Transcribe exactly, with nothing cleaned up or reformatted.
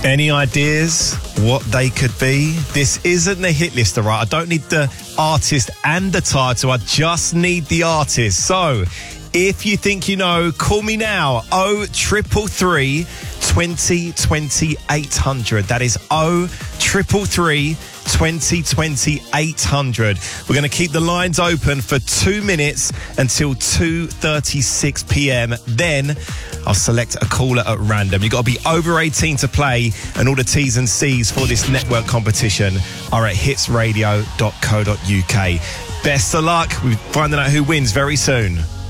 Any ideas what they could be? This isn't the hit list, all right? I don't need the artist and the title. I just need the artist. So, if you think you know, call me now. oh triple three, twenty twenty, eight hundred. That is oh triple three, twenty twenty, eight hundred. We're going to keep the lines open for two minutes until two thirty-six p.m. Then I'll select a caller at random. You've got to be over eighteen to play, and all the T's and C's for this network competition are at hits radio dot co dot uk. Best of luck. We're finding out who wins very soon.